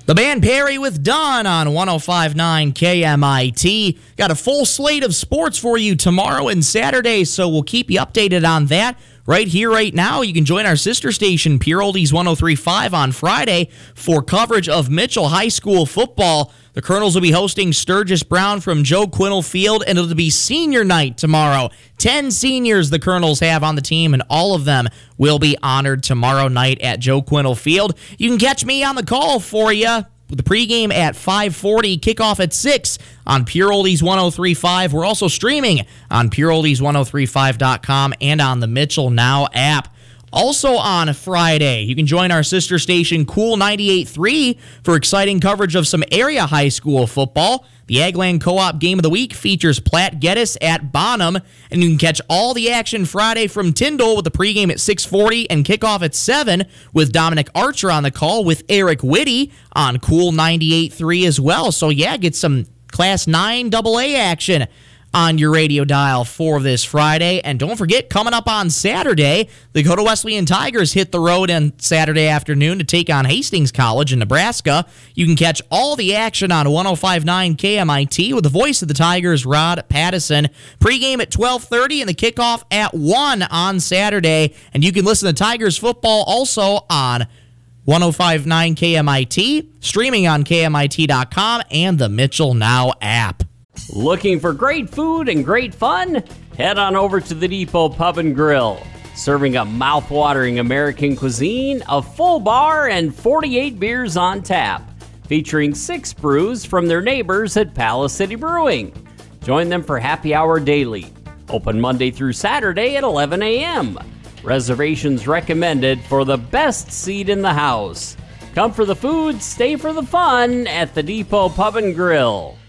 The band Perry with Dawn on 105.9 KMIT. Got a full slate of sports for you tomorrow and Saturday, so we'll keep you updated on that. Right here, right now, you can join our sister station, Pure Oldies 103.5 on Friday for coverage of Mitchell High School football. The Colonels will be hosting Sturgis Brown from Joe Quinnell Field, and it'll be senior night tomorrow. 10 seniors the Colonels have on the team, and all of them will be honored tomorrow night at Joe Quinnell Field. You can catch me on the call for you with the pregame at 5:40, kickoff at 6 on Pure Oldies 103.5. We're also streaming on PureOldies1035.com and on the Mitchell Now app. Also on Friday, you can join our sister station, Cool 98.3, for exciting coverage of some area high school football. The Agland Co-op Game of the Week features Platte Geddes at Bonham, and you can catch all the action Friday from Tyndall with the pregame at 6:40 and kickoff at 7 with Dominic Archer on the call with Eric Whitty on Cool 98.3 as well. So yeah, get some Class 9 AA action on your radio dial for this Friday. And don't forget, coming up on Saturday, the Dakota Wesleyan Tigers hit the road on Saturday afternoon to take on Hastings College in Nebraska. You can catch all the action on 105.9 KMIT with the voice of the Tigers, Rod Pattison. Pre-game at 12:30 and the kickoff at 1 on Saturday. And you can listen to Tigers football also on 105.9 KMIT, streaming on KMIT.com and the Mitchell Now app. Looking for great food and great fun? Head on over to the Depot Pub and Grill. Serving a mouth-watering American cuisine, a full bar, and 48 beers on tap. Featuring 6 brews from their neighbors at Palace City Brewing. Join them for happy hour daily. Open Monday through Saturday at 11 a.m. Reservations recommended for the best seat in the house. Come for the food, stay for the fun at the Depot Pub and Grill.